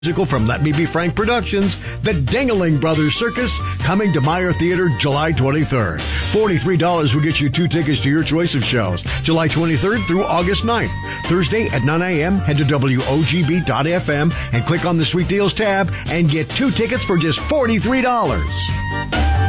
Musical from Let Me Be Frank Productions, The Dingaling Brothers Circus, coming to Meyer Theater July 23rd. $43 will get you 2 tickets to your choice of shows, July 23rd through August 9th. Thursday at 9 a.m., head to WOGB.FM and click on the Sweet Deals tab and get 2 tickets for just $43.